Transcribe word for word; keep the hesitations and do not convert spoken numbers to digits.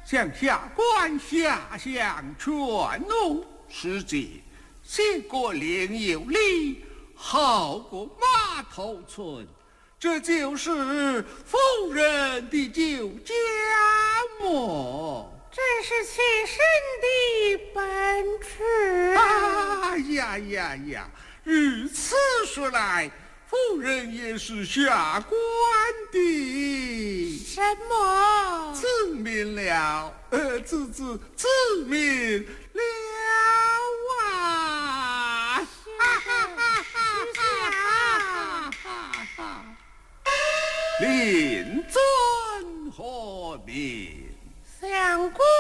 向下官下乡全弄使节，先过另有礼，好过马头村。这就是夫人的酒家么？ 这是妾身的本事啊呀呀呀！如此说来，夫人也是下官的。 什么？ 自明了，呃，自自自明了啊！哈哈哈哈哈哈！令尊何名？ 相公。